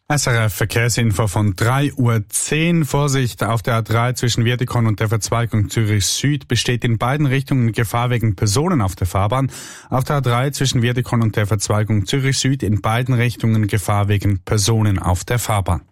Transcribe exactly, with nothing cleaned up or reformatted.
S R F Verkehrsinfo von drei Uhr zehn. Vorsicht auf der A drei zwischen Wiedekon und der Verzweigung Zürich Süd besteht in beiden Richtungen Gefahr wegen Personen auf der Fahrbahn. Auf der A drei zwischen Wiedekon und der Verzweigung Zürich Süd in beiden Richtungen Gefahr wegen Personen auf der Fahrbahn.